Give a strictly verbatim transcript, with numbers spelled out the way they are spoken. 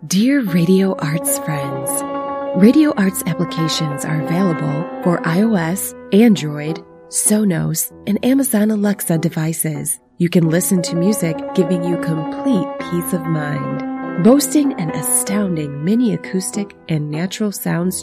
Dear Radio Arts friends, Radio Arts applications are available for iOS, Android, Sonos, and Amazon Alexa devices. You can listen to music giving you complete peace of mind. Boasting an astounding mini acoustic and natural sounds